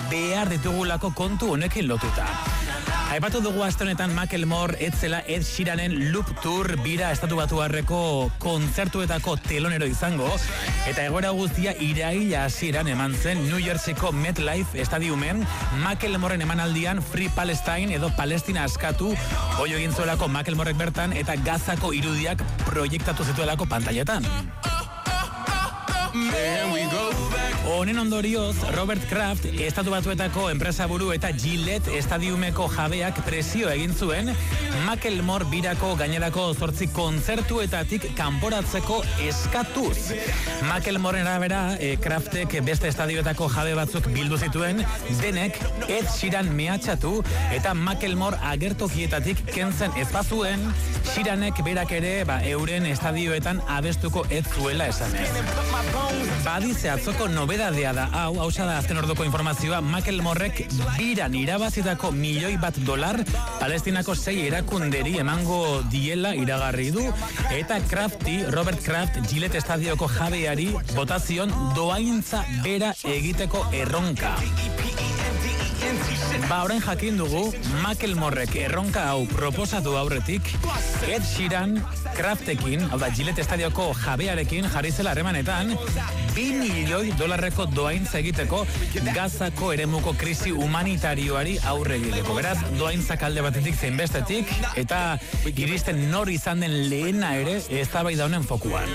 behar ditugulako kontu honekin lotuta. Aipatu dugu aste honetan Macklemore etzela Ed Sheeranen Loop Tour bira estatubatuarreko kontzertuetako telonero izango, eta egoera guztia iraila hasieran eman zen New Jerseyko MetLife estadiumen Macklemoren emanaldian Free Palestine edo Palestina askatu oio egin zuelako Macklemorek bertan eta Gazako irudiak proiektatu zituelako pantailetan. Honen ondorioz, Robert Kraft estatu batuetako enpresaburu eta Gillette estadiumeko jabeak presio egin zuen Macklemore birako gainerako 8 kontzertuetatik kanporatzeko eskatuz. Macklemoren arabera, Kraftek beste estadioetako jabe batzuk bildu zituen, denek Ed Sheeran mehatxatu eta Macklemore agertokietatik kentzen ez bazuen, Sheeranek berak ere euren estadioetan abestuko ez zuela esanez. Badize atzoko nobedadea da hau da azken orduko informazioa, Macklemorek biran irabazitako $1.000.000 Palestinako 6 erakunderi emango diela iragarri du, eta Robert Kraft Gillette estadioko jabeari botazion doaintza bera egiteko erronka. Orain jakin dugu, Macklemorek erronka hau proposatu aurretik, Ed Sheeran Kraftekin, Gillette estadioko jabearekin jarri zela harremanetan, $2 milioi doaintza egiteko Gazako eremuko krisi humanitarioari aurre egiteko. Beraz, doaintzak alde batetik zein bestetik, eta iristen nor izan den lehena ere eztabaida honen fokuan.